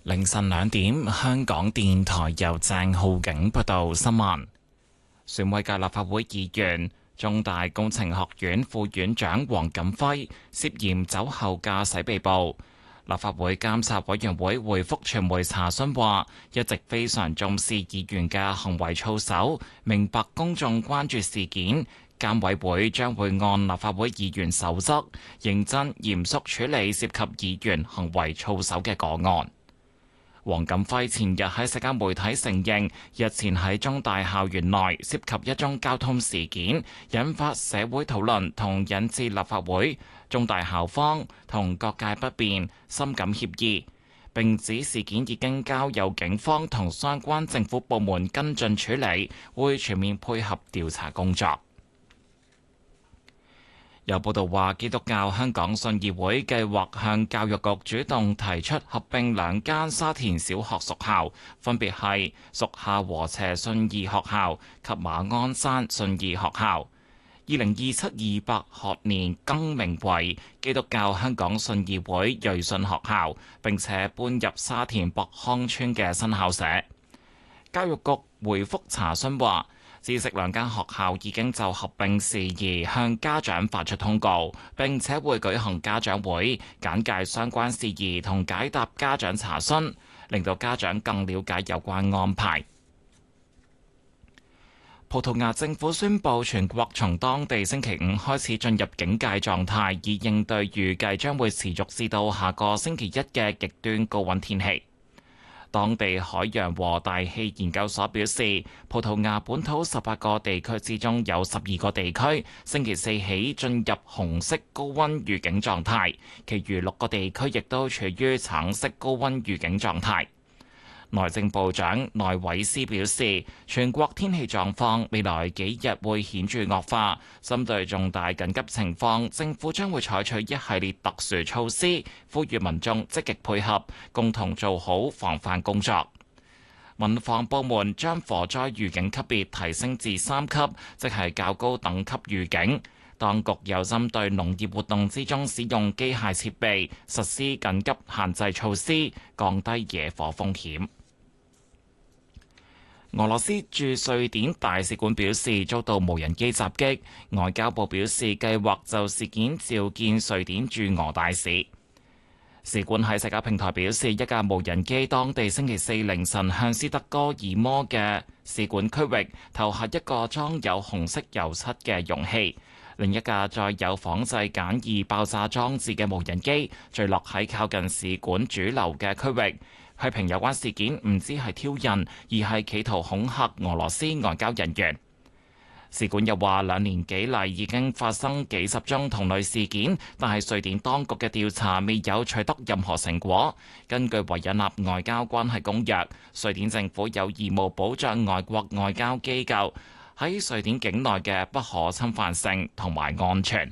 凌晨2點，香港電台由鄭浩景報道新聞。選委嘅立法會議員、中大工程學院副院長黃錦輝涉嫌酒後駕駛被捕。立法會監察委員會回覆傳媒查詢話，一直非常重視議員嘅行為操守，明白公眾關注事件。監委會將會按立法會議員守則，認真嚴肅處理涉及議員行為操守嘅個案。黃錦輝前日喺社交媒體承認，日前喺中大校園內涉及一宗交通事件，引發社會討論同引致立法會、中大校方同各界不便，深感歉意。並指事件已經交由警方同相關政府部門跟進處理，會全面配合調查工作。有報道話，基督教香港信義會計劃向教育局主動提出合併兩間沙田小學屬校，分別係屬下禾輋信義學校及馬鞍山信義學校。2027-28學年更名為基督教香港信義會瑞信學校，並且搬入沙田博康村嘅新校舍。教育局回覆查詢話，知悉兩間學校已經就合併事宜向家長發出通告，並且會舉行家長會，簡介相關事宜同解答家長查詢，令到家長更了解有關安排。葡萄牙政府宣布，全國從當地星期5開始進入警戒狀態，以應對預計將會持續至到下個星期一嘅極端高溫天氣。當地海洋和大氣研究所表示，葡萄牙本土18個地區之中有12個地區星期四起進入紅色高溫預警狀態，其餘6個地區亦都處於橙色高溫預警狀態。內政部長內維斯表示，全國天氣狀況未來幾日會顯著惡化，針對重大緊急情況，政府將會採取一系列特殊措施，呼籲民眾積極配合，共同做好防範工作。民防部門將火災預警級別提升至3級，即係較高等級預警。當局又針對農業活動之中使用機械設備，實施緊急限制措施，降低野火風險。俄羅斯駐瑞典大使館表示遭到無人機襲擊，外交部表示計劃就事件召見瑞典駐俄大使。使館喺社交平台表示，一架無人機當地星期四凌晨向斯德哥爾摩嘅使館區域投下一個裝有紅色油漆嘅容器，另一架載有仿製簡易爆炸裝置嘅無人機墜落喺靠近使館主樓嘅區域。批評有關事件唔止係挑釁，而係企圖恐嚇俄羅斯外交人員。使館又話，2年幾嚟已經發生幾十宗同類事件，但係瑞典當局嘅調查未有取得任何成果。根據維也納外交關係公約，瑞典政府有義務保障外國外交機構喺瑞典境內嘅不可侵犯性同埋安全。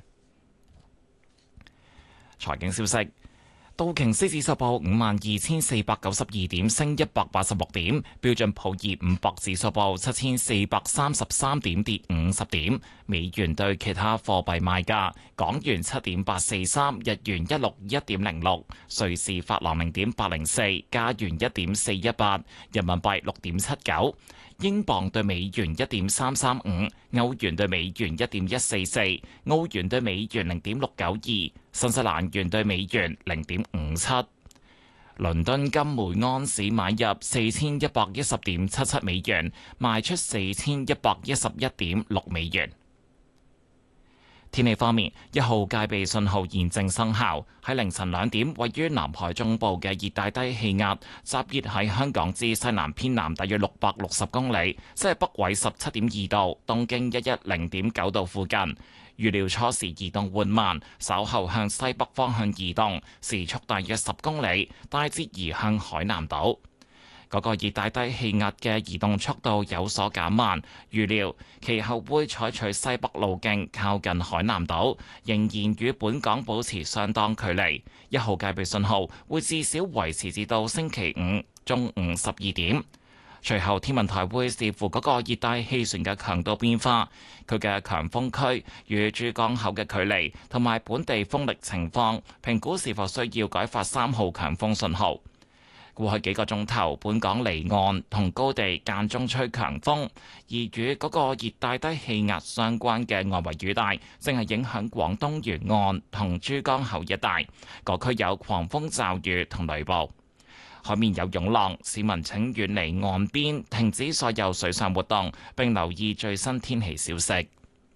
財經消息。道瓊斯指數報52,492點，升186點；標準普爾500指數報7,433點，跌50點。美元對其他貨幣賣價：港元7.843，日元161.06，瑞士法郎0.804，加元1.418，人民幣6.79。英鎊對美元1.335，歐元對美元1.144，澳元對美元0.692，新西蘭元對美元0.57。倫敦金每安士買入4110.77美元，賣出4111.6美元。天氣方面，1號戒備信號現正生效。喺凌晨2點，位於南海中部嘅熱帶低氣壓集結喺香港之西南偏南大約660公里，即係北緯17.2度、東經110.9度附近。預料初時移動緩慢，稍後向西北方向移動，時速大約10公里，大致移向海南島。嗰個熱帶低氣壓嘅移動速度有所減慢，預料其後會採取西北路徑靠近海南島，仍然與本港保持相當距離。1號戒備信號會至少維持至到星期5中午12點。隨後天文台會視乎嗰個熱帶氣旋嘅強度變化，佢嘅強風區與珠江口嘅距離同埋本地風力情況，評估是否需要改發3號強風信號。 過去幾個鐘頭，本港離岸同高地間中吹強風，而與嗰個熱帶低氣壓相關嘅外圍雨帶正係影響廣東沿岸同珠江口一帶，各區有狂風驟雨同雷暴。海面有湧浪，市民請遠離岸邊，停止所有水上活動，並留意最新天氣消息。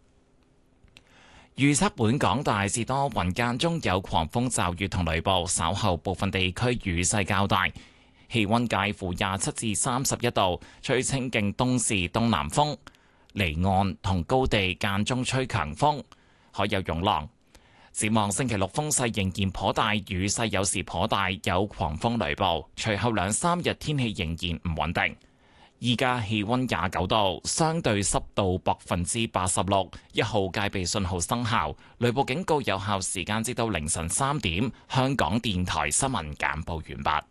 預測本港大致多雲，間中有狂風驟雨同雷暴，稍後部分地區雨勢較大。氣溫介乎27至31度，吹清勁東至東南風，離岸同高地間中吹強風，海有湧浪。展望星期六風勢仍然頗大，雨勢有時頗大，有狂風雷暴。隨後2、3日天氣仍然唔穩定。依家氣溫29度，相對濕度86%，一號戒備信號生效，雷暴警告有效時間至到凌晨3點。香港電台新聞簡報完畢。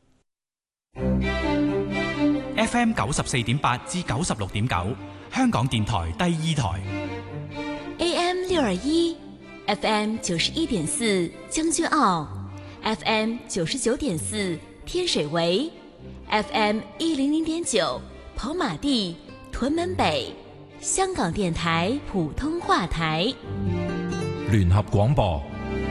FM 94.8至96.9，香港電台第2台。 AM 621，FM 91.4，將軍澳 ，FM 99.4，天水圍 ，FM 100.9，跑馬地、屯門北。香港電台普通話台。 聯合廣播。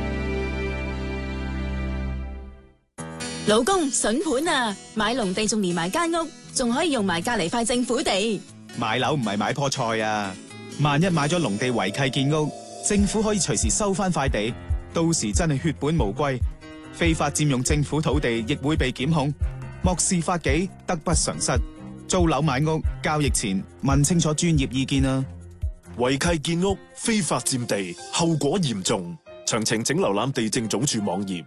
老公筍盤啊，買農地仲連埋間屋，仲可以用埋隔籬塊政府地。 買樓唔係買棵菜啊，萬一買咗農地違契建屋，政府可以隨時收翻塊地，到時真係血本無歸，非法佔用政府土地亦會被檢控，漠視法紀，得不償失。租樓買屋交易前問清楚專業意見啊！ 違契建屋、非法佔地，後果嚴重。詳情請瀏覽地政總署網頁。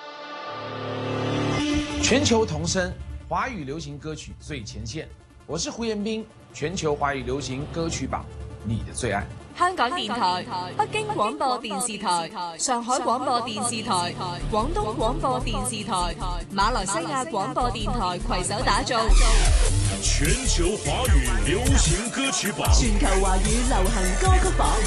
全球同聲，華語流行歌曲最前線。我是胡彥斌，全球華語流行歌曲榜，你的最愛。 香港電台、北京廣播電視台、上海廣播電視台、廣東廣播電視台、馬來西亞廣播電台攜手打造全球華語流行歌曲榜。 全球華語流行歌曲榜。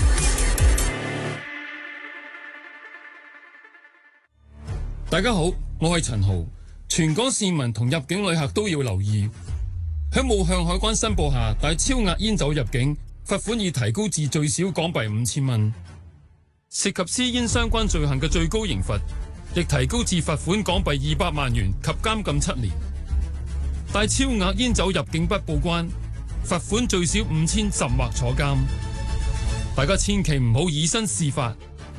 大家好，我係陳豪。全港市民同入境旅客都要留意，喺冇向海關申報下帶超額煙酒入境，罰款已提高至最少港幣5000蚊。涉及私煙相關罪行嘅最高刑罰，亦提高至罰款港幣200萬元及監禁7年。帶超額煙酒入境不報關，罰款最少5000甚或坐監。大家千祈唔好以身試法。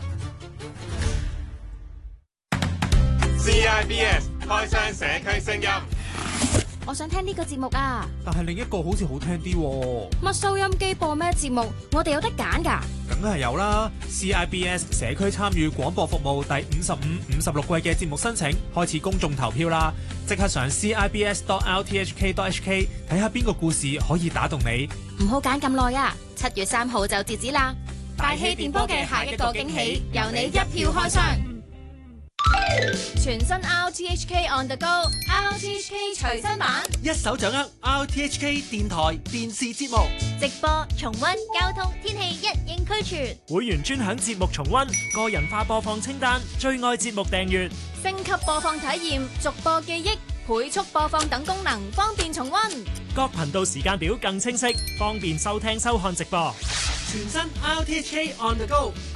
CIBS 開箱社區聲音。 我想聽呢個節目啊， 但係另一個好似好聽啲喎。 乜收音機播咩節目？我哋有得揀㗎。 梗係有啦 ！CIBS 社區參與廣播服務第55、56季嘅節目申請開始公眾投票啦！即刻上 CIBS.RTHK.HK 睇下邊個故事可以打動你。 唔好揀咁耐啊！7月3號就截止啦！大氣電波嘅下一個驚喜，由你一票開箱。全新 RTHK On The Go，RTHK 隨身版， 一手掌握 RTHK 電台電視節目直播、重溫、交通、天氣一應俱全。 會員專享節目重溫、個人化播放清單、最愛節目訂閱、 升級播放體驗、逐播記憶、倍速播放等功能，方便重溫。 各頻道時間表更清晰，方便收聽收看直播。全新 RTHK On The Go。